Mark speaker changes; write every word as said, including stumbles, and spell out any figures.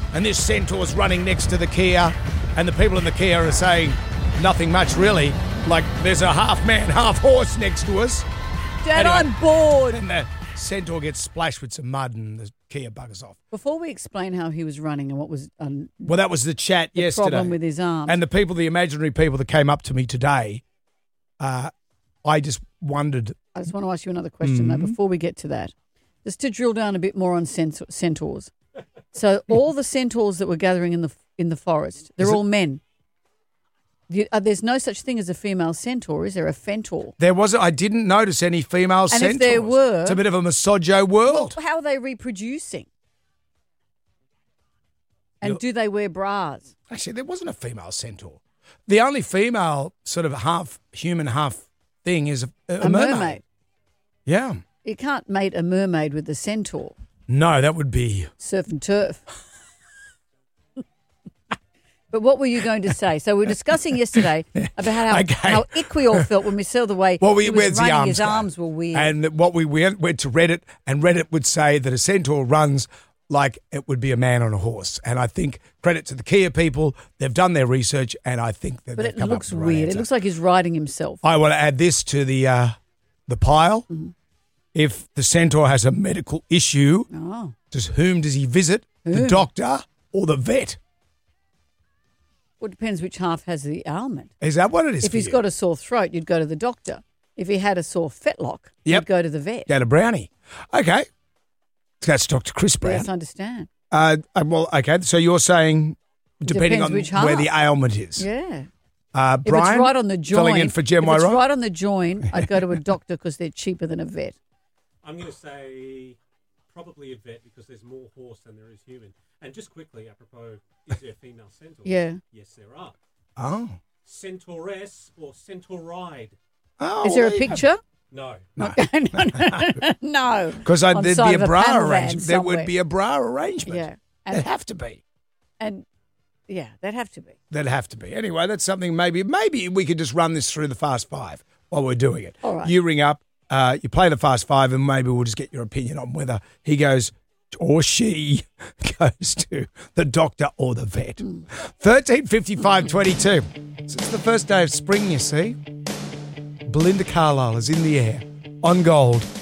Speaker 1: and this centaur's running next to the Kia, and the people in the Kia are saying nothing much really. Like there's a half man, half horse next to us.
Speaker 2: Dad,
Speaker 1: Anyway,
Speaker 2: I'm bored.
Speaker 1: And the centaur gets splashed with some mud and the Kia buggers off.
Speaker 2: Before we explain how he was running and what was um,
Speaker 1: Well, that was the chat
Speaker 2: the
Speaker 1: yesterday.
Speaker 2: problem with his arms.
Speaker 1: And the people, the imaginary people that came up to me today, uh, I just wondered.
Speaker 2: I just want to ask you another question,
Speaker 1: Mm-hmm.
Speaker 2: though, before we get to that. Just to drill down a bit more on cent- centaurs. So all the centaurs that were gathering in the in the forest, they're
Speaker 1: Is it-
Speaker 2: all men. You, uh, there's no such thing as a female centaur, is there? A fentaur.
Speaker 1: There wasn't. I didn't notice any female
Speaker 2: And
Speaker 1: centaurs.
Speaker 2: if there were-
Speaker 1: it's a bit of a misogyno world.
Speaker 2: Well, how are they reproducing? And
Speaker 1: You're-
Speaker 2: do they wear bras?
Speaker 1: Actually, there wasn't a female centaur. The only female sort of half human, half thing is a, a,
Speaker 2: A
Speaker 1: mermaid.
Speaker 2: mermaid.
Speaker 1: Yeah.
Speaker 2: You can't mate a mermaid with a centaur.
Speaker 1: No, that would be.
Speaker 2: Surf and turf. But what were you going to say? So we were discussing yesterday about how,
Speaker 1: Okay.
Speaker 2: how ick we all felt when we saw the way
Speaker 1: Well, we,
Speaker 2: he was
Speaker 1: where's the
Speaker 2: running.
Speaker 1: arms
Speaker 2: His
Speaker 1: go?
Speaker 2: arms were weird.
Speaker 1: And what we went, went to Reddit, and Reddit would say that a centaur runs like it would be a man on a horse. And I think credit to the Kia people, they've done their research, and I think that
Speaker 2: but
Speaker 1: they've
Speaker 2: it
Speaker 1: come
Speaker 2: looks
Speaker 1: up with the right
Speaker 2: weird. It
Speaker 1: answer.
Speaker 2: looks like he's riding himself.
Speaker 1: I want to add this to the uh, the pile.
Speaker 2: Mm-hmm.
Speaker 1: If the centaur has a medical issue,
Speaker 2: Oh.
Speaker 1: does whom does he visit? The
Speaker 2: Whom?
Speaker 1: doctor or the vet?
Speaker 2: Well, it depends which half has the ailment.
Speaker 1: Is that what it is?
Speaker 2: If
Speaker 1: for
Speaker 2: he's
Speaker 1: you?
Speaker 2: got a sore throat, you'd go to the doctor. If he had a sore fetlock,
Speaker 1: Yep.
Speaker 2: you'd go to the vet.
Speaker 1: Go to Brownie. Okay. That's Doctor Chris Brown.
Speaker 2: Yes, I understand.
Speaker 1: Uh, uh, well, okay. So you're saying depending
Speaker 2: Depends
Speaker 1: on
Speaker 2: which
Speaker 1: where
Speaker 2: half.
Speaker 1: the ailment is.
Speaker 2: Yeah.
Speaker 1: Uh,
Speaker 2: If
Speaker 1: Brian,
Speaker 2: it's right on the joint,
Speaker 1: filling in for Jem
Speaker 2: if it's
Speaker 1: Wyrot.
Speaker 2: right on the joint, I'd go to a doctor because they're cheaper than a vet.
Speaker 3: I'm going to say probably a vet because there's more horse than there is human. And just quickly, apropos, is there a female centaur?
Speaker 2: Yeah.
Speaker 3: Yes, there are.
Speaker 1: Oh.
Speaker 3: Centauress or centauride.
Speaker 1: Oh,
Speaker 2: Is there a
Speaker 1: you go.
Speaker 2: picture?
Speaker 3: No.
Speaker 1: No.
Speaker 2: no, no, no.
Speaker 1: Because
Speaker 2: On
Speaker 1: there'd
Speaker 2: side
Speaker 1: be
Speaker 2: of
Speaker 1: a bra
Speaker 2: panel van
Speaker 1: arrangement. There would
Speaker 2: somewhere.
Speaker 1: be a bra arrangement.
Speaker 2: Yeah.
Speaker 1: There'd
Speaker 2: And,
Speaker 1: have to be.
Speaker 2: and yeah, that'd have to be.
Speaker 1: There'd have to be. Anyway, that's something maybe maybe we could just run this through the Fast Five while we're doing it.
Speaker 2: All right.
Speaker 1: You ring up, uh, you play the Fast Five, and maybe we'll just get your opinion on whether he goes or she goes to the doctor or the vet. thirteen fifty-five twenty-two. So it's the first day of spring, you see. Belinda Carlisle is in the air on Gold